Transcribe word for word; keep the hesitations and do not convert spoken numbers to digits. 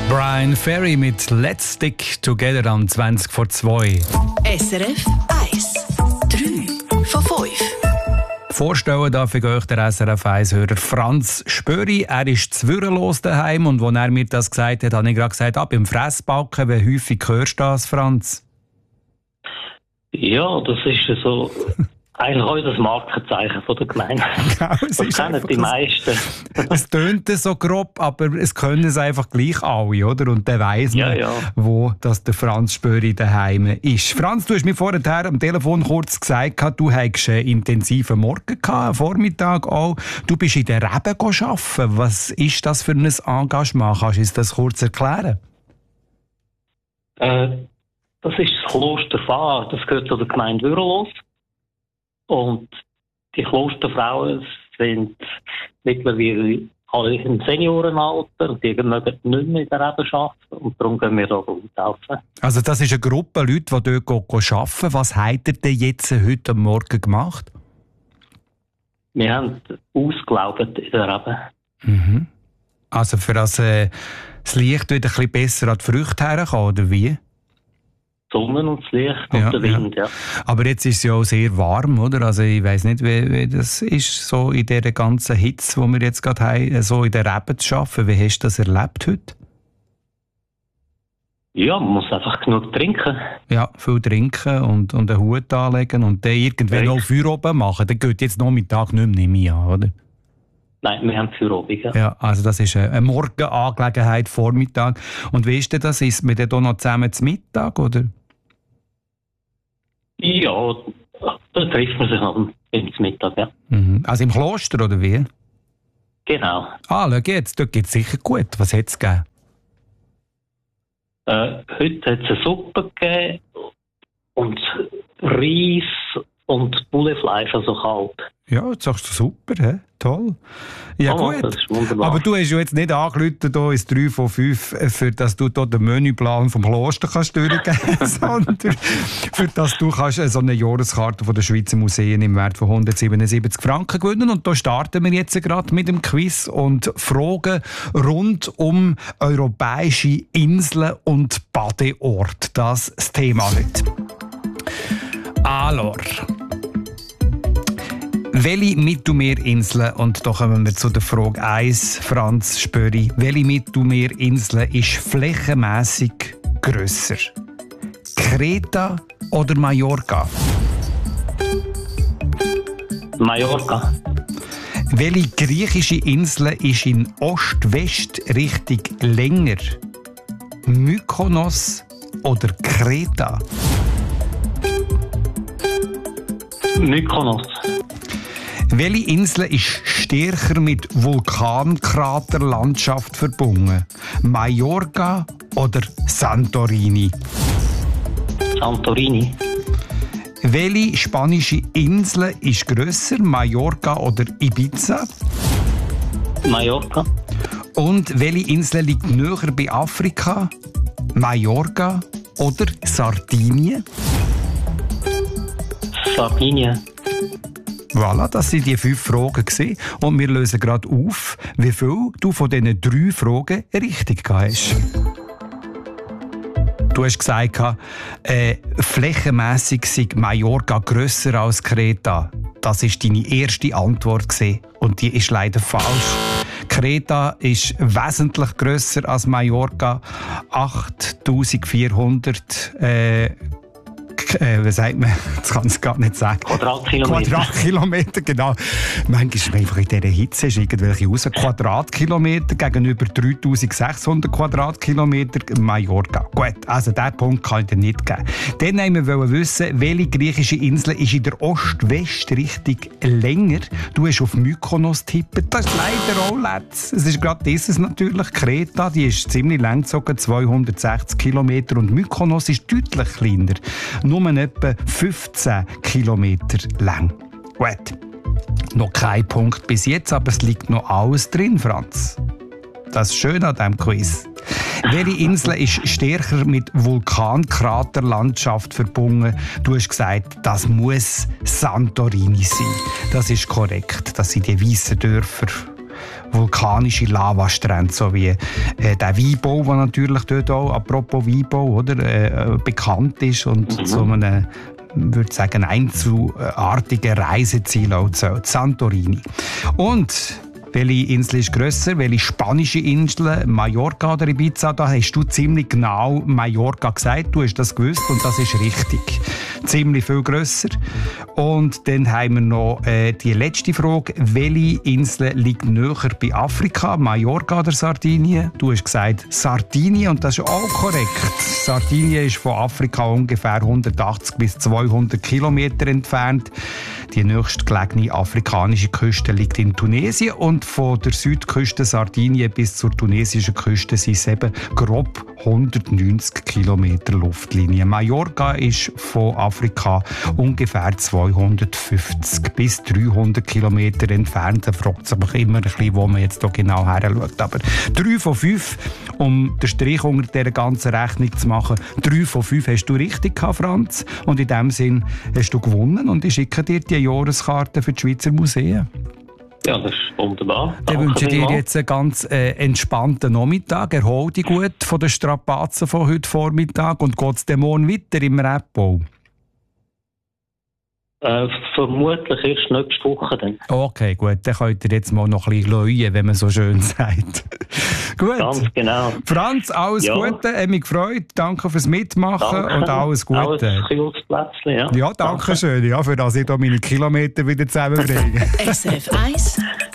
Brian Ferry mit Let's Stick Together am zwanzig vor zwei. S R F eins. drei von fünf. Vorstellen darf ich euch der S R F eins-Hörer Franz Spöri. Er ist zwürrenlos daheim und als er mir das gesagt hat, habe ich gerade gesagt, ab im Fressbacken. Wie häufig hörst du das, Franz? Ja, das ist so eigentlich unser Markenzeichen von der Gemeinde. Genau, es das ist kennen die meisten. Es tönt so grob, aber es können es einfach gleich alle, oder? Und dann weiss man, Ja, ja. wo das der Franz Spöri daheim ist. Franz, du hast mir vorher am Telefon kurz gesagt, du hattest einen intensiven Morgen gehabt, einen Vormittag auch. Du bist in der Reben arbeiten. Was ist das für ein Engagement? Kannst du uns das kurz erklären? Äh, das ist das Kloster Fahr, das gehört zu der Gemeinde Würrelos. Und die Klosterfrauen sind mittlerweile alle im Seniorenalter und die mögen nicht mehr in der Rebe arbeiten und darum gehen wir da helfen. Also das ist eine Gruppe Leute, die dort arbeiten. Was habt ihr denn jetzt heute Morgen gemacht? Wir haben ausgelaugt in der Rebe. Mhm. Also für das, äh, das Licht wieder ein bisschen besser an die Früchte herkommen, oder wie? Die Sonne und das Licht und Ja, der Wind, ja. ja. Aber jetzt ist es ja auch sehr warm, oder? Also ich weiss nicht, wie, wie das ist, so in dieser ganzen Hitze, die wir jetzt gerade haben, so in der Rebe zu arbeiten. Wie hast du das erlebt heute? Ja, man muss einfach genug trinken. Ja, viel trinken und, und einen Hut anlegen und dann irgendwann Ja. noch Feuer oben machen. Dann geht jetzt Nachmittag nicht mehr, nehme ich an, oder? Nein, wir haben für Abend, ja. Ja, also das ist eine Morgenangelegenheit, Vormittag. Und wie ist denn das? Ist man dann hier noch zusammen zum Mittag, oder? Ja, da trifft man sich noch im Mittag, ja. Mhm. Also im Kloster, oder wie? Genau. Ah, schau jetzt, dort geht es sicher gut. Was hat es gegeben? Äh, heute hat es eine Suppe gegeben und Reis und Bullefleisch, also kalt. Ja, jetzt sagst du super, he? Toll. Ja, Oh, gut. das ist wunderbar. Aber du hast ja jetzt nicht angerufen hier ins drei von fünf, für dass du hier den Menüplan vom Kloster kannst durchgeben kannst, sondern für dass du kannst so eine Jahreskarte von der Schweizer Museen im Wert von hundertsiebenundsiebzig Franken gewinnen. Und da starten wir jetzt gerade mit dem Quiz und Fragen rund um europäische Inseln und Badeorte. Das ist das Thema heute. Alors. Welche Mittelmeerinseln, und da kommen wir zu der Frage eins, Franz Spöri, welche Mittelmeerinsel ist flächenmässig grösser? Kreta oder Mallorca? Mallorca. Welche griechische Insel ist in Ost-West-Richtung länger? Mykonos oder Kreta? Mykonos. Welche Insel ist stärker mit Vulkankraterlandschaft verbunden? Mallorca oder Santorini? Santorini. Welche spanische Insel ist grösser, Mallorca oder Ibiza? Mallorca. Und welche Insel liegt näher bei Afrika? Mallorca oder Sardinien? Sardinien. Voilà, das waren die fünf Fragen gewesen. Und wir lösen gerade auf, wie viel du von diesen drei Fragen richtig hast. Du hast gesagt, äh, flächenmässig sei Mallorca grösser als Kreta. Das war deine erste Antwort gewesen. Und die ist leider falsch. Kreta ist wesentlich grösser als Mallorca. achttausendvierhundert äh, Äh, wie sagt man? Das kann ich gar nicht sagen. Quadratkilometer. Quadratkilometer, genau. Manchmal ist man einfach in dieser Hitze ist irgendwelche raus. Quadratkilometer gegenüber dreitausendsechshundert Quadratkilometer Mallorca. Gut, also diesen Punkt kann ich dir nicht geben. Dann wollten wir wissen, welche griechische Insel ist in der Ost-West-Richtung länger. Du hast auf Mykonos tippen. Das ist leider auch letzt. Es ist gerade dieses natürlich. Kreta, die ist ziemlich lang gezogen, zweihundertsechzig Kilometer. Und Mykonos ist deutlich kleiner. Nur etwa fünfzehn Kilometer lang. Gut. Noch kein Punkt bis jetzt, aber es liegt noch alles drin, Franz. Das ist schön an diesem Quiz. Welche Insel ist stärker mit Vulkankraterlandschaft verbunden? Du hast gesagt, das muss Santorini sein. Das ist korrekt. Das sind die weißen Dörfer vulkanische Lavastrände, so wie äh, der Weinbau, der natürlich dort auch, apropos Weinbau, oder, äh, bekannt ist und mhm. so einem, würde sagen, einzelartige Reiseziel auch zählt, Santorini. Und welche Insel ist grösser? Welche spanische Insel? Mallorca oder Ibiza? Da hast du ziemlich genau Mallorca gesagt. Du hast das gewusst und das ist richtig. Ziemlich viel grösser. Und dann haben wir noch äh, die letzte Frage. Welche Insel liegt näher bei Afrika? Mallorca oder Sardinien? Du hast gesagt Sardinien und das ist auch korrekt. Sardinien ist von Afrika ungefähr hundertachtzig bis zweihundert Kilometer entfernt. Die nächstgelegene afrikanische Küste liegt in Tunesien und von der Südküste Sardinien bis zur tunesischen Küste sind es eben grob hundertneunzig Kilometer Luftlinie. Mallorca ist von Afrika ungefähr zweihundertfünfzig bis dreihundert Kilometer entfernt. Da fragt sich mich immer ein bisschen, wo man jetzt hier genau her schaut. Aber drei von fünf, um den Strich unter dieser ganzen Rechnung zu machen, drei von fünf hast du richtig gehabt, Franz. Und in dem Sinn hast du gewonnen und ich schicke dir die Jahreskarte für die Schweizer Museen. Ja, das ist wunderbar. Dann wünsche ich dir jetzt einen ganz äh, entspannten Nachmittag. Erhol dich gut von den Strapazen von heute Vormittag und geht es dann morgen weiter im Rapbau? Äh, vermutlich erst nächste Woche dann. Okay, gut. Dann könnt ihr jetzt mal noch ein bisschen läuen, wenn man so schön sagt. Gut. Ganz genau. Franz, alles ja. Gute. Ich mich gefreut. Danke fürs Mitmachen danke. Und alles Gute. Alles Plätzchen, ja. Ja, danke, danke schön. Ja, für das ich hier meine Kilometer wieder zusammenbringe. S R F eins